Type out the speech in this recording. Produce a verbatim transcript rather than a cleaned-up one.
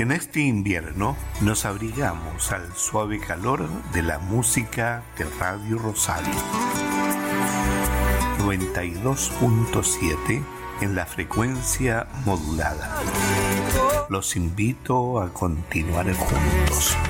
En este invierno nos abrigamos al suave calor de la música de Radio Rosario. noventa y dos punto siete en la frecuencia modulada. Los invito a continuar juntos.